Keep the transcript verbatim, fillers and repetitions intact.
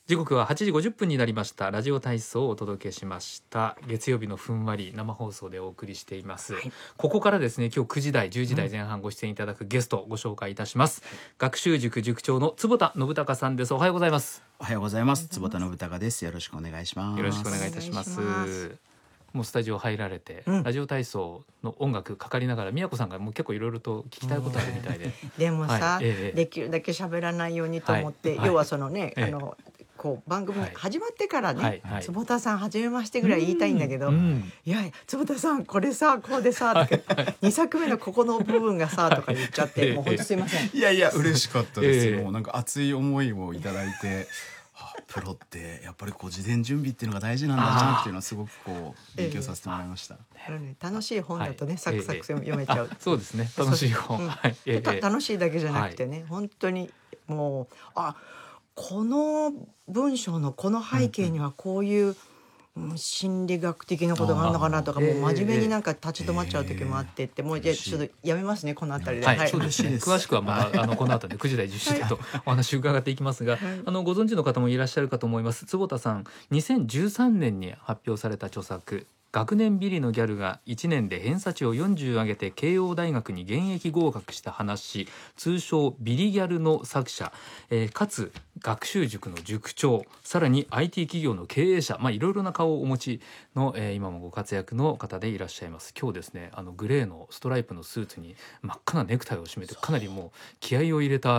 時刻ははちじごじゅっぷんになりました。ラジオ体操をお届けしました。月曜日のふんわり生放送でお送りしています、はい、ここからですね、今日くじ台じゅうじ台前半ご出演いただくゲストをご紹介いたします、うん、学習塾塾長の坪田信孝さんです。おはようございます。 おはようございます。坪田信孝です。よろしくお願いします。 よろしくお願いいたします。もうスタジオ入られて、うん、ラジオ体操の音楽かかりながら宮子さんがもう結構いろいろと聞きたいことあるみたいででもさ、 はいええ、 できるだけ喋らないようにと思って、はい、要はそのね、はい、あのこう番組始まってからね、はい、坪田さんはじめましてぐらい言いたいんだけど、うん、いや坪田さんこれさこうでさとか、はい、にさくめのここの部分がさとか言っちゃって、はい、もう本当すいません。 いやいや嬉しかったです、えー、もうなんか熱い思いをいただいてプロってやっぱりこう事前準備っていうのが大事なんだなっていうのはすごくこう勉強させてもらいました。 えーね、楽しい本だとね、はい、サクサク読めちゃう、 えー、そうですね、楽しい本、うんはいえー、 楽しいだけじゃなくてね、はい、本当にもうあこの文章のこの背景にはこういう、うん、心理学的なことがあるのかなとか、もう真面目になんか立ち止まっちゃう時もあってって、もうじゃあちょっとやめますねこのあたりで、 はいはい、そうですね詳しくはまたあのこの後でくじ台じゅっじ台とお話伺っていきますが、はい、あのご存知の方もいらっしゃるかと思います。坪田さんにせんじゅうさんねんに発表された著作学年ビリのギャルがいちねんで偏差値をよんじゅう上げて慶応大学に現役合格した話、通称ビリギャルの作者、えー、かつ学習塾の塾長、さらに アイティー 企業の経営者、まあ、いろいろな顔をお持ちの、えー、今もご活躍の方でいらっしゃいます。今日ですね、あのグレーのストライプのスーツに真っ赤なネクタイを締めてかなりもう気合を入れた